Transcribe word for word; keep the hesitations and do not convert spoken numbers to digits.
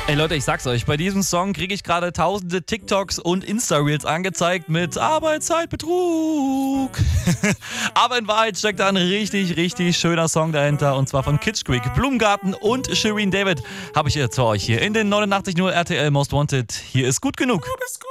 Ey Leute, ich sag's euch, bei diesem Song kriege ich gerade tausende TikToks und Insta-Reels angezeigt mit Arbeitszeitbetrug. Aber in Wahrheit steckt da ein richtig, richtig schöner Song dahinter und zwar von Kitschquick, Blumengarten und Shireen David habe ich jetzt für euch hier in den neunundachtzig Komma null R T L Most Wanted. Hier ist gut genug. Du bist gut.